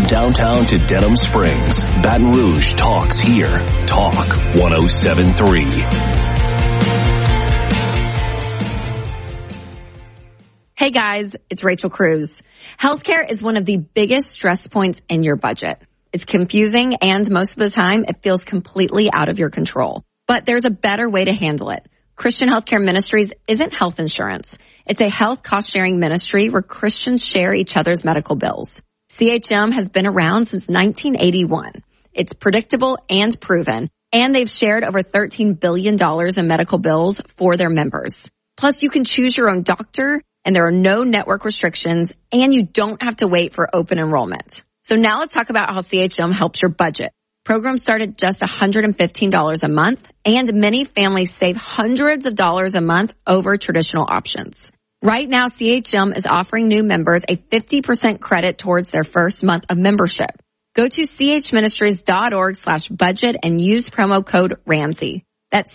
downtown to Dedham Springs, Baton Rouge talks here. Talk 107.3. Hey guys, it's Rachel Cruz. Healthcare is one of the biggest stress points in your budget. It's confusing and most of the time it feels completely out of your control. But there's a better way to handle it. Christian Healthcare Ministries isn't health insurance. It's a health cost-sharing ministry where Christians share each other's medical bills. CHM has been around since 1981. It's predictable and proven, and they've shared over $13 billion in medical bills for their members. Plus, you can choose your own doctor, and there are no network restrictions, and you don't have to wait for open enrollment. So now let's talk about how CHM helps your budget. Programs start at just $115 a month, and many families save hundreds of dollars a month over traditional options. Right now, CHM is offering new members a 50% credit towards their first month of membership. Go to chministries.org/budget and use promo code Ramsey. That's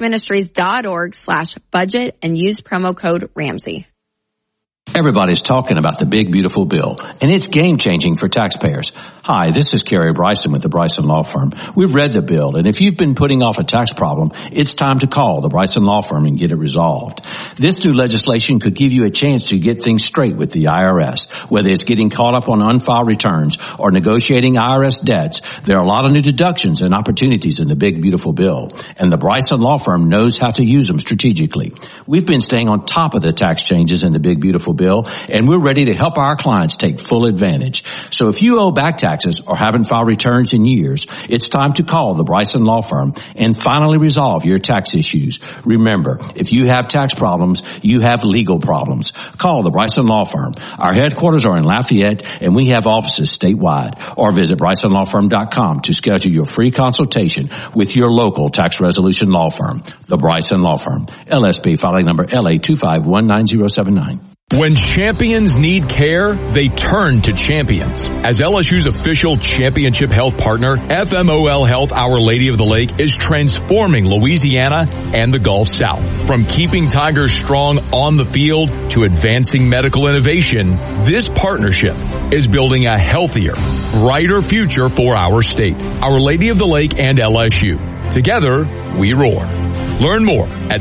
chministries.org/budget and use promo code Ramsey. Everybody's talking about the big, beautiful bill, and it's game-changing for taxpayers. Hi, this is Kerry Bryson with the Bryson Law Firm. We've read the bill, and if you've been putting off a tax problem, it's time to call the Bryson Law Firm and get it resolved. This new legislation could give you a chance to get things straight with the IRS. Whether it's getting caught up on unfiled returns or negotiating IRS debts, there are a lot of new deductions and opportunities in the big, beautiful bill, and the Bryson Law Firm knows how to use them strategically. We've been staying on top of the tax changes in the big, beautiful bill, and we're ready to help our clients take full advantage. So if you owe back taxes or haven't filed returns in years, it's time to call the Bryson Law Firm and finally resolve your tax issues. Remember, if you have tax problems, you have legal problems. Call the Bryson Law Firm. Our headquarters are in Lafayette, and we have offices statewide. Or visit BrysonLawFirm.com to schedule your free consultation with your local tax resolution law firm. The Bryson Law Firm. LSB filing number LA2519079. When champions need care, they turn to Champions. As LSU's official championship health partner, FMOL Health Our Lady of the Lake is transforming Louisiana and the Gulf South. From keeping Tigers strong on the field to advancing medical innovation, this partnership is building a healthier, brighter future for our state, Our Lady of the Lake and LSU. Together, we roar. Learn more at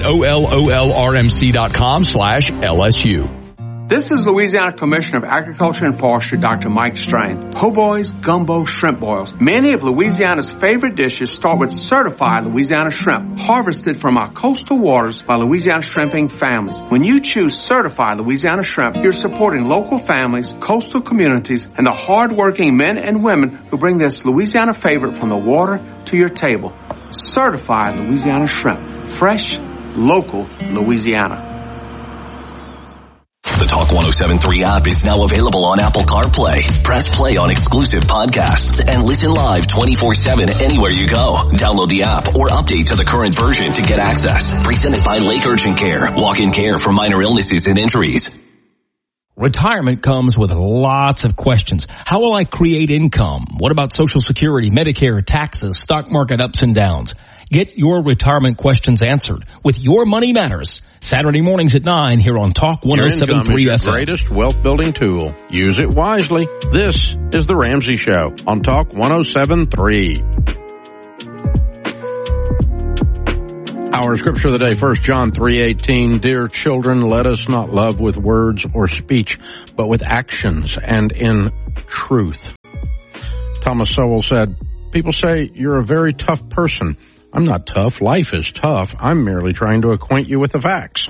ololrmc.com/LSU. This is Louisiana Commissioner of Agriculture and Forestry, Dr. Mike Strain. Po' boys, gumbo, shrimp boils. Many of Louisiana's favorite dishes start with certified Louisiana shrimp, harvested from our coastal waters by Louisiana shrimping families. When you choose certified Louisiana shrimp, you're supporting local families, coastal communities, and the hard-working men and women who bring this Louisiana favorite from the water to your table. Certified Louisiana shrimp. Fresh, local Louisiana. The Talk 107.3 app is now available on Apple CarPlay. Press play on exclusive podcasts and listen live 24/7 anywhere you go. Download the app or update to the current version to get access. Presented by Lake Urgent Care. Walk-in care for minor illnesses and injuries. Retirement comes with lots of questions. How will I create income? What about Social Security, Medicare, taxes, stock market ups and downs? Get your retirement questions answered with Your Money Matters. Saturday mornings at 9 here on Talk 107.3 FM. Your greatest wealth building tool. Use it wisely. This is The Ramsey Show on Talk 107.3. Our scripture of the day, 1 John 3:18. Dear children, let us not love with words or speech, but with actions and in truth. Thomas Sowell said, people say you're a very tough person. I'm not tough. Life is tough. I'm merely trying to acquaint you with the facts.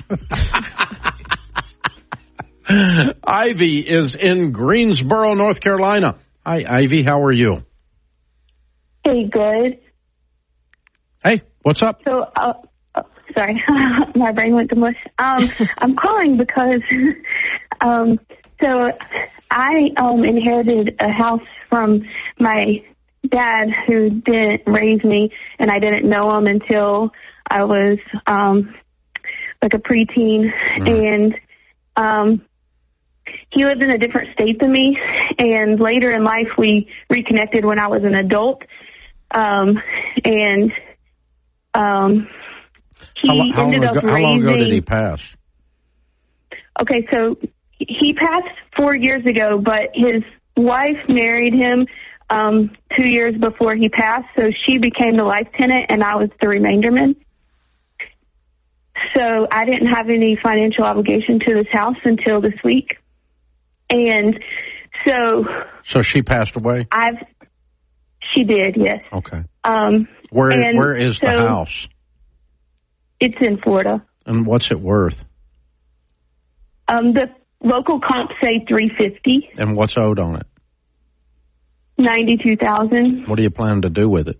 Ivy is in Greensboro, North Carolina. Hi, Ivy. How are you? Hey, good. Hey, what's up? So, sorry, my brain went to mush. I'm calling because, so I inherited a house from my dad who didn't raise me, and I didn't know him until I was like a preteen. And he lived in a different state than me, and later in life we reconnected when I was an adult. How long ago did he pass? Okay, so he passed 4 years ago, but his wife married him 2 years before he passed, so she became the life tenant and I was the remainderman. So I didn't have any financial obligation to this house until this week. And so she passed away? She did, yes. Okay. Where is the house? It's in Florida. And what's it worth? The local comps say $350,000. And what's owed on it? $92,000. What do you plan to do with it?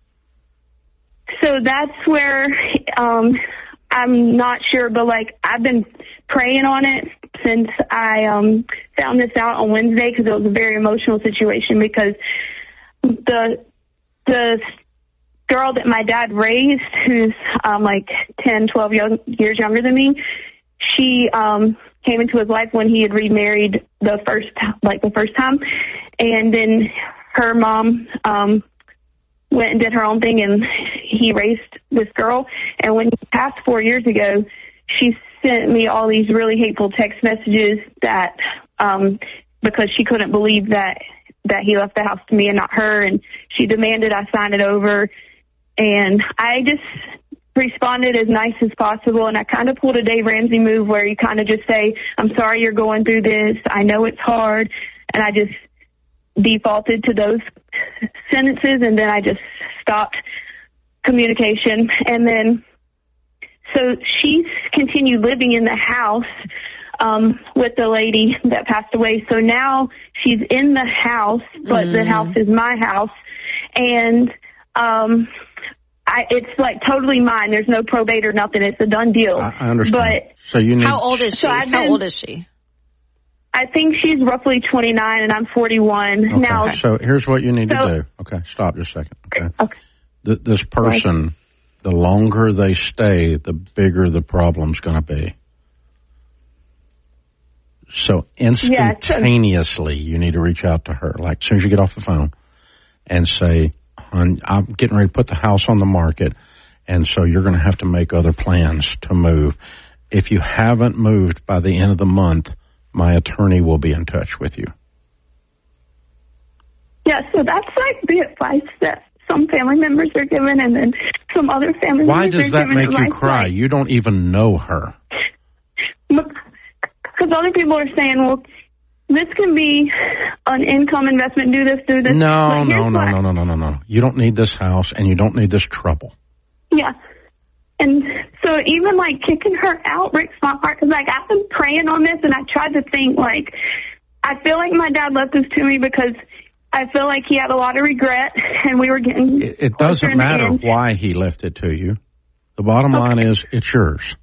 So that's where I'm not sure, but like I've been praying on it since I found this out on Wednesday, because it was a very emotional situation, because the girl that my dad raised, who's like 10, 12 years younger than me, she came into his life when he had remarried the first time, and then her mom went and did her own thing, and he raised this girl. And when he passed 4 years ago, she sent me all these really hateful text messages that because she couldn't believe that he left the house to me and not her, and she demanded I sign it over. And I just responded as nice as possible, and I kind of pulled a Dave Ramsey move where you kind of just say, I'm sorry you're going through this, I know it's hard, and I just defaulted to those sentences, and then I just stopped communication. And then so she's continued living in the house with the lady that passed away. So now she's in the house, but the house is my house, and it's like totally mine. There's no probate or nothing. It's a done deal. I understand. But so you need. How old is she? How old is she? I think she's roughly 29, and I'm 41. Okay. Now, so here's what you need to do. Okay, stop just a second. Okay. This person, the longer they stay, the bigger the problem's going to be. So instantaneously, you need to reach out to her. Like as soon as you get off the phone, and say, I'm getting ready to put the house on the market, and so you're going to have to make other plans to move. If you haven't moved by the end of the month, my attorney will be in touch with you. Yeah, so that's like the advice that some family members are given, and then some other family Why members does that make you cry? You don't even know her. Because other people are saying, well, this can be an income investment, do this. No. You don't need this house, and you don't need this trouble. Yeah. And so even, like, kicking her out breaks my heart, because, like, I've been praying on this, and I tried to think, like, I feel like my dad left this to me because I feel like he had a lot of regret, and we were getting It doesn't matter why he left it to you. The bottom line is it's yours.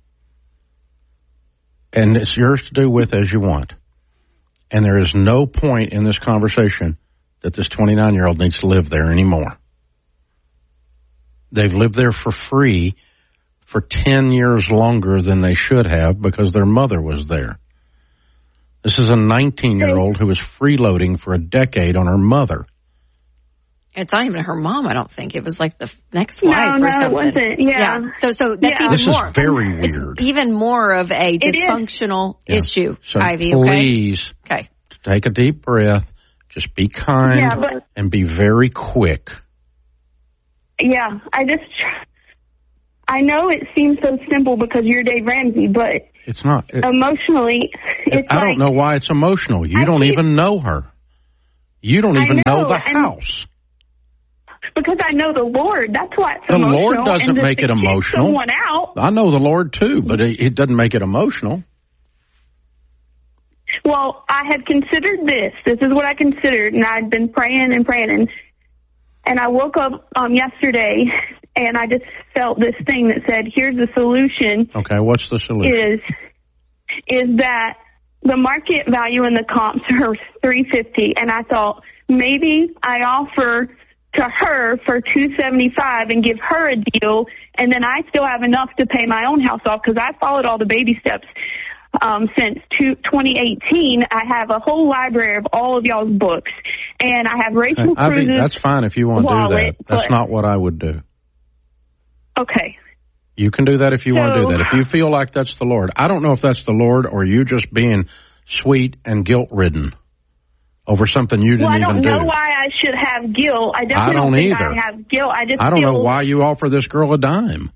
And it's yours to do with as you want. And there is no point in this conversation that this 29-year-old needs to live there anymore. They've lived there for free for 10 years longer than they should have because their mother was there. This is a 19-year-old who was freeloading for a decade on her mother. It's not even her mom, I don't think. It was like the next wife or something. No, it wasn't. Yeah. So that's even this more. This is very weird. It's even more of a dysfunctional issue, so Ivy, please take a deep breath. Just be kind and be very quick. Yeah, I know it seems so simple because you're Dave Ramsey, but it's not. Emotionally, I don't know why it's emotional. You don't even know her. You don't even know the house. Because I know the Lord. That's why it's emotional. The Lord doesn't make it emotional. Someone out. I know the Lord too, but it doesn't make it emotional. Well, I had considered this. This is what I considered, and I'd been praying, and I woke up yesterday, and I just felt this thing that said, "Here's the solution." Okay, what's the solution? Is that the market value in the comps are $350, and I thought maybe I offer to her for $275 and give her a deal, and then I still have enough to pay my own house off because I followed all the baby steps. Since 2018, I have a whole library of all of y'all's books, and I have Rachel Cruz's that's fine if you want to do that. That's not what I would do. Okay. You can do that if you want to do that. If you feel like that's the Lord. I don't know if that's the Lord or you just being sweet and guilt-ridden. over something you didn't even do. I don't know why I should have guilt. I definitely don't think either. I have guilt. I don't know why you offer this girl a dime.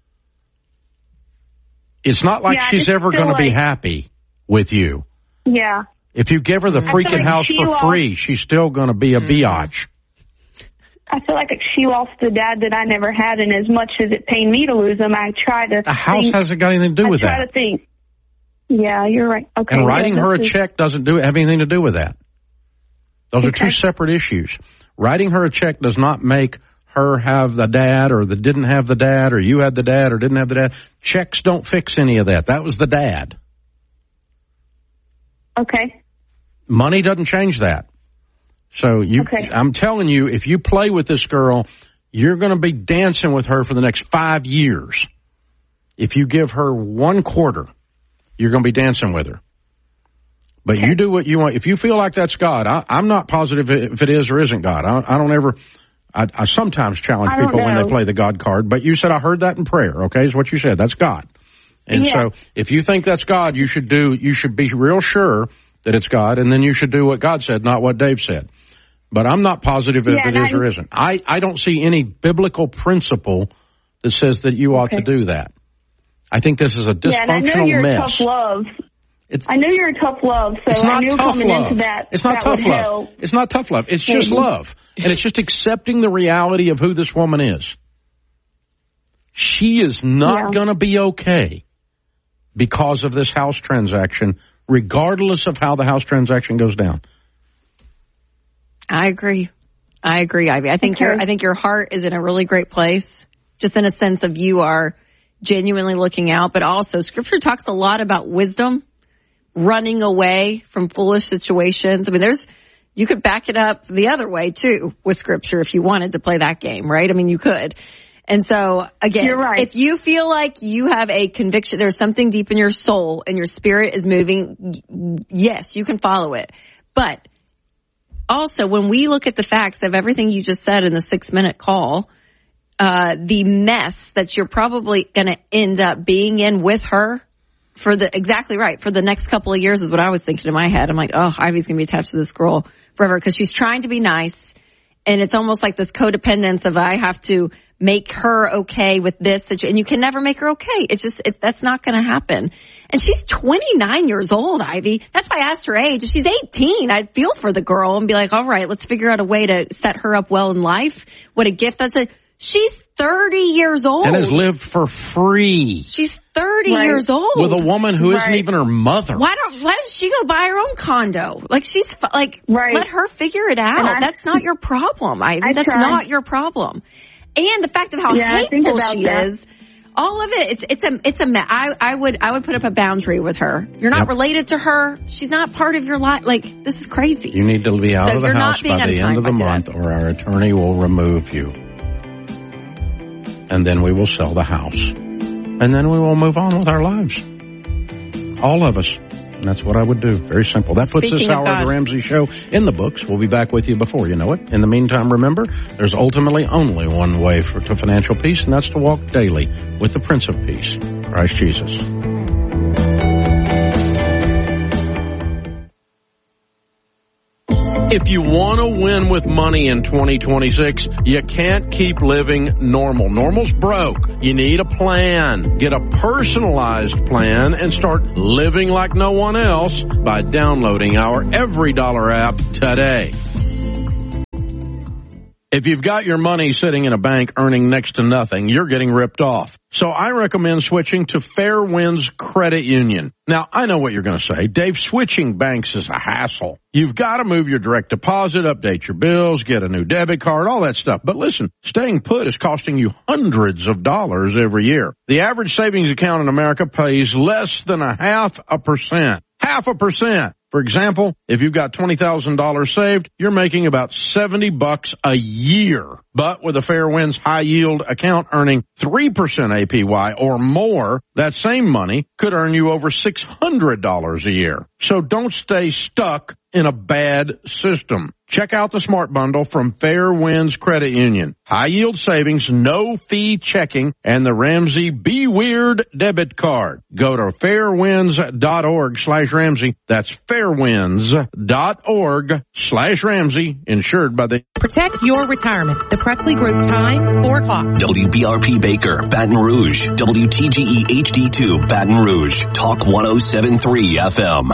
It's not like she's ever going to be happy with you. Yeah. If you give her the freaking house for free, she's still going to be a biatch. I feel like she lost the dad that I never had, and as much as it pained me to lose him, I try to The house hasn't got anything to do with that. I try to think. Yeah, you're right. Okay. And writing her a check doesn't have anything to do with that. Those are two separate issues. Writing her a check does not make her have the dad or didn't have the dad or you had the dad or didn't have the dad. Checks don't fix any of that. That was the dad. Okay. Money doesn't change that. So I'm telling you, if you play with this girl, you're going to be dancing with her for the next 5 years. If you give her 1 quarter, you're going to be dancing with her. But you do what you want. If you feel like that's God, I'm not positive if it is or isn't God. I sometimes challenge people when they play the God card, but you said I heard that in prayer, okay, is what you said. That's God. And so if you think that's God, you should be real sure that it's God, and then you should do what God said, not what Dave said. But I'm not positive if it is or isn't. I don't see any biblical principle that says that you ought to do that. I think this is a dysfunctional and I know you're mess. Tough love. I know you're a tough love, so I knew coming into that. It's not tough love. It's not tough love. It's just love. And it's just accepting the reality of who this woman is. She is not going to be okay because of this house transaction, regardless of how the house transaction goes down. I agree, Ivy. I think your heart is in a really great place, just in a sense of you are genuinely looking out, but also Scripture talks a lot about wisdom. Running away from foolish situations. I mean, you could back it up the other way too with Scripture if you wanted to play that game, right? I mean, you could. And so again, you're right. If you feel like you have a conviction, there's something deep in your soul and your spirit is moving, yes, you can follow it. But also when we look at the facts of everything you just said in the 6-minute call, the mess that you're probably going to end up being in with her, for the next couple of years is what I was thinking in my head. I'm like, oh, Ivy's going to be attached to this girl forever because she's trying to be nice. And it's almost like this codependence of I have to make her okay with this. And you can never make her okay. It's just, that's not going to happen. And she's 29 years old, Ivy. That's why I asked her age. If she's 18, I'd feel for the girl and be like, all right, let's figure out a way to set her up well in life. What a gift. She's 30 years old. And has lived for free. She's 30 years old. With a woman who isn't even her mother. Why does she go buy her own condo? Like, let her figure it out. That's not your problem, Ivy. That's not your problem. And the fact of how hateful she is, all of it, it's a mess. I would put up a boundary with her. You're not related to her. She's not part of your life. Like, this is crazy. You need to be out of the house by the end of the month or our attorney will remove you. And then we will sell the house. And then we will move on with our lives. All of us. And that's what I would do. Very simple. That puts this hour of the Ramsey Show in the books. We'll be back with you before you know it. In the meantime, remember, there's ultimately only one way to financial peace, and that's to walk daily with the Prince of Peace, Christ Jesus. If you want to win with money in 2026, you can't keep living normal. Normal's broke. You need a plan. Get a personalized plan and start living like no one else by downloading our Every Dollar app today. If you've got your money sitting in a bank earning next to nothing, you're getting ripped off. So I recommend switching to Fairwinds Credit Union. Now, I know what you're going to say. Dave, switching banks is a hassle. You've got to move your direct deposit, update your bills, get a new debit card, all that stuff. But listen, staying put is costing you hundreds of dollars every year. The average savings account in America pays less than 0.5%. 0.5%. For example, if you've got $20,000 saved, you're making about $70 a year. But with a Fairwinds high yield account earning 3% APY or more, that same money could earn you over $600 a year. So don't stay stuck in a bad system. Check out the Smart Bundle from Fairwinds Credit Union. High yield savings, no fee checking, and the Ramsey Be Weird debit card. Go to fairwinds.org/Ramsey. That's Fairwinds.org. Fairwinds.org/Ramsey, insured by the... Protect your retirement. The Presley Group time, 4 o'clock. WBRP Baker, Baton Rouge. WTGE HD2, Baton Rouge. Talk 107.3 FM.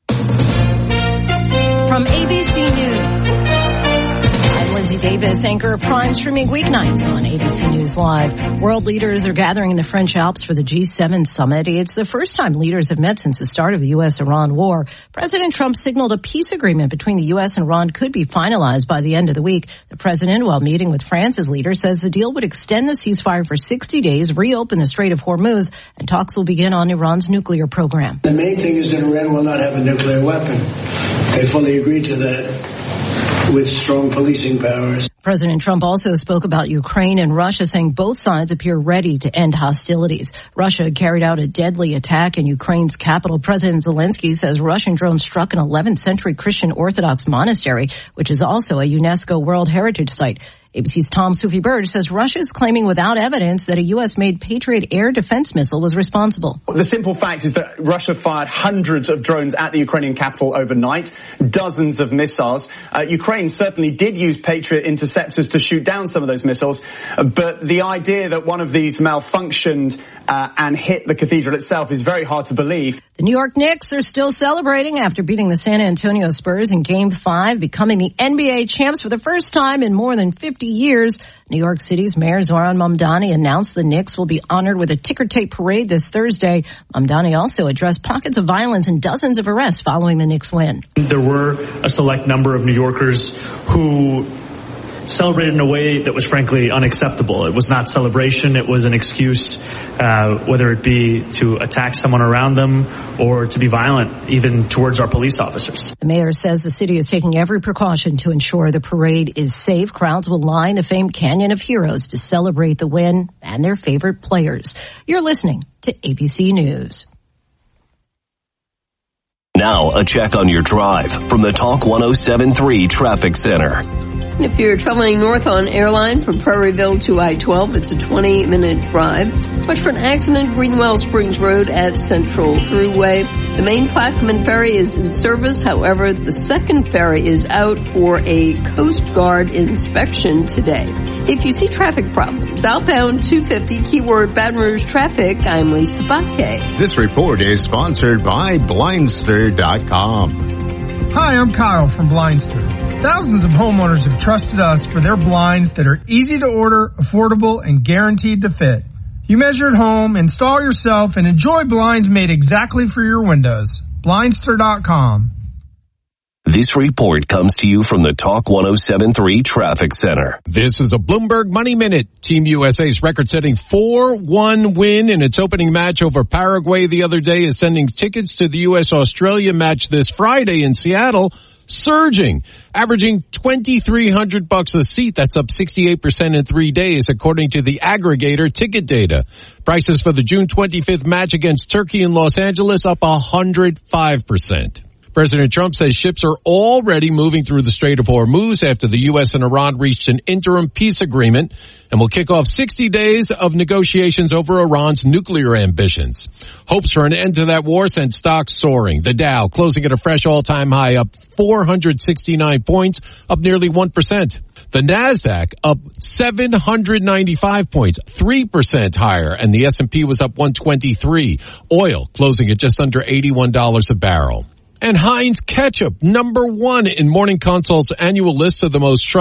From ABC News, I'm Lindsay Davis, anchor of Prime, streaming weeknights on ABC News Live. World leaders are gathering in the French Alps for the G7 summit. It's the first time leaders have met since the start of the U.S.-Iran war. President Trump signaled a peace agreement between the U.S. and Iran could be finalized by the end of the week. The president, while meeting with France's leader, says the deal would extend the ceasefire for 60 days, reopen the Strait of Hormuz, and talks will begin on Iran's nuclear program. The main thing is that Iran will not have a nuclear weapon. They fully agreed to that with strong policing powers. President Trump also spoke about Ukraine and Russia, saying both sides appear ready to end hostilities. Russia carried out a deadly attack in Ukraine's capital. President Zelensky says Russian drones struck an 11th century Christian Orthodox monastery, which is also a UNESCO World Heritage Site. ABC's Tom Sufi Burge says Russia is claiming without evidence that a U.S.-made Patriot air defense missile was responsible. The simple fact is that Russia fired hundreds of drones at the Ukrainian capital overnight, dozens of missiles. Ukraine certainly did use Patriot interceptors to shoot down some of those missiles, but the idea that one of these malfunctioned and hit the cathedral itself is very hard to believe. The New York Knicks are still celebrating after beating the San Antonio Spurs in Game 5, becoming the NBA champs for the first time in more than 50 years. New York City's Mayor Zohran Mamdani announced the Knicks will be honored with a ticker tape parade this Thursday. Mamdani also addressed pockets of violence and dozens of arrests following the Knicks win. There were a select number of New Yorkers who celebrated in a way that was frankly unacceptable. It was not celebration. It was an excuse, whether it be to attack someone around them or to be violent, even towards our police officers. The mayor says the city is taking every precaution to ensure the parade is safe. Crowds will line the famed Canyon of Heroes to celebrate the win and their favorite players. You're listening to ABC News. Now, a check on your drive from the Talk 107.3 Traffic Center. If you're traveling north on Airline from Prairieville to I-12, it's a 20-minute drive. Watch for an accident, Greenwell Springs Road at Central Thruway. The main Plaquemine ferry is in service. However, the second ferry is out for a Coast Guard inspection today. If you see traffic problems, outbound 250, keyword Baton Rouge traffic, I'm Lisa Bakke. This report is sponsored by Blindster.com. Hi, I'm Kyle from Blindster. Thousands of homeowners have trusted us for their blinds that are easy to order, affordable, and guaranteed to fit. You measure at home, install yourself, and enjoy blinds made exactly for your windows. Blindster.com. This report comes to you from the Talk 107.3 Traffic Center. This is a Bloomberg Money Minute. Team USA's record-setting 4-1 win in its opening match over Paraguay the other day is sending tickets to the U.S.-Australia match this Friday in Seattle surging, averaging $2,300 a seat. That's up 68% in 3 days, according to the aggregator ticket data. Prices for the June 25th match against Turkey in Los Angeles up 105%. President Trump says ships are already moving through the Strait of Hormuz after the U.S. and Iran reached an interim peace agreement and will kick off 60 days of negotiations over Iran's nuclear ambitions. Hopes for an end to that war sent stocks soaring. The Dow closing at a fresh all-time high, up 469 points, up nearly 1%. The Nasdaq up 795 points, 3% higher, and the S&P was up 123. Oil closing at just under $81 a barrel. And Heinz Ketchup, #1 in Morning Consult's annual list of the most trusted